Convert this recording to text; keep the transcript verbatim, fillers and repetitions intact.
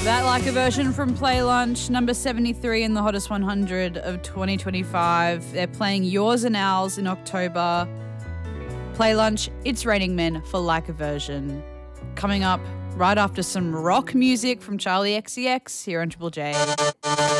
That like a version from Play Lunch, number seventy-three in the Hottest one hundred of twenty twenty-five. They're playing Yours and Ours in October. Play Lunch, It's Raining Men for Like a Version. Coming up right after some rock music from Charlie X C X here on Triple J.